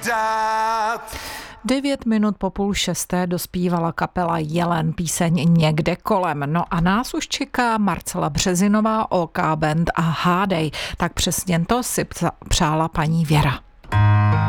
9 minut po 5:30 dospívala kapela Jelen píseň Někde kolem. No a nás už čeká Marcela Březinová, OK Band a Hádej. Tak přesně to si přála paní Věra.